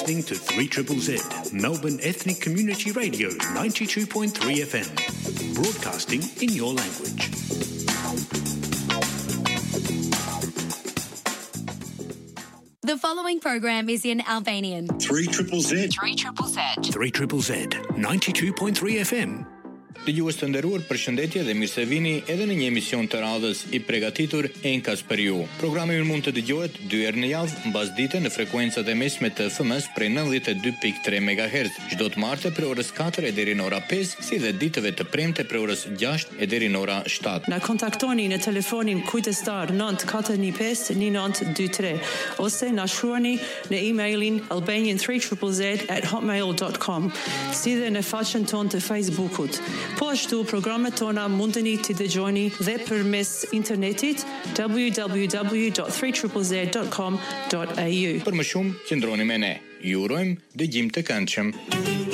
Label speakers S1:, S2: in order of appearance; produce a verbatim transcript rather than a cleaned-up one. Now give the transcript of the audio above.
S1: listening to three Z Z, Melbourne Ethnic Community Radio ninety-two point three F M, broadcasting in your language.
S2: The following program is in Albanian.
S1: three Z Z.
S2: three Z Z.
S1: three Z Z, ninety-two point three F M.
S3: Dëgjues të nderuar, përshëndetje dhe mirë se vini edhe në një emision të radhës i përgatitur Enkas për ju. Programi mund të dëgjohet dy herë në javë, mbasdite në frekuencat e mesme të F M-s prej nëntëdhjetë e dy pikë tre megahertz, çdo të martë prej orës katër e deri në ora pesë, si dhe ditëve të premte prej orës gjashtë e deri në ora shtatë.
S4: Na kontaktoni në telefonin kujtestar nëntë katër një pesë një nëntë dy tre ose na shkruani në emailin albanian three Z Z at hotmail dot com, si dhe në faqen tonë të Facebookut. Po ashtu, programet tona mundeni të dëgjoni dhe përmes internetit w w w dot three Z Z dot com dot a u.
S3: Për më shumë, qëndroni me ne. Ju urojmë dëgjim të këndshëm.